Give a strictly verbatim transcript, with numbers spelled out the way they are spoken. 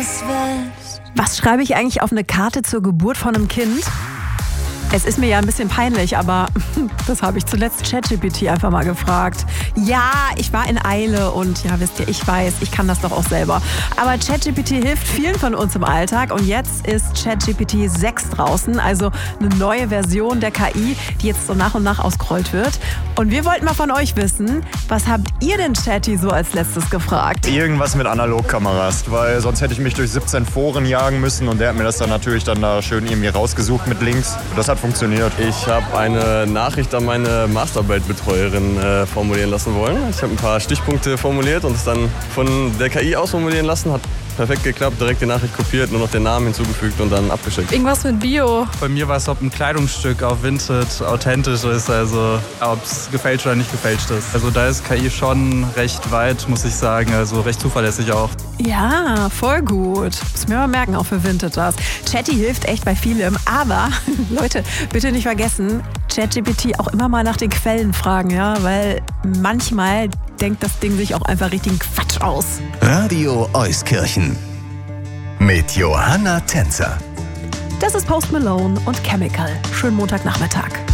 das Welt. Was schreibe ich eigentlich auf eine Karte zur Geburt von einem Kind? Es ist mir ja ein bisschen peinlich, aber das habe ich zuletzt ChatGPT einfach mal gefragt. Ja, ich war in Eile und ja, wisst ihr, ich weiß, ich kann das doch auch selber. Aber ChatGPT hilft vielen von uns im Alltag und jetzt ist ChatGPT sechs draußen, also eine neue Version der K I, die jetzt so nach und nach ausgerollt wird. Und wir wollten mal von euch wissen, was habt ihr denn Chatty so als letztes gefragt? Irgendwas mit Analogkameras, weil sonst hätte ich mich durch siebzehn Foren jagen müssen und der hat mir das dann natürlich dann da schön irgendwie rausgesucht mit Links. Das hat funktioniert. Ich habe eine Nachricht an meine Masterarbeitbetreuerin äh, formulieren lassen wollen. Ich habe ein paar Stichpunkte formuliert und es dann von der K I ausformulieren lassen. Hat perfekt geklappt, direkt die Nachricht kopiert, nur noch den Namen hinzugefügt und dann abgeschickt. Irgendwas mit Bio. Bei mir war es, ob ein Kleidungsstück auf Vinted authentisch ist, also ob es gefälscht oder nicht gefälscht ist. Also da ist K I schon recht weit, muss ich sagen, also recht zuverlässig auch. Ja, voll gut. Muss mir mal merken, auch für Vinted das. Chatty hilft echt bei vielem, aber Leute, bitte nicht vergessen, ChatGPT auch immer mal nach den Quellen fragen, ja, weil manchmal denkt das Ding sich auch einfach richtigen Quatsch aus. Radio Euskirchen mit Johanna Tänzer. Das ist Post Malone und Chemical. Schönen Montagnachmittag.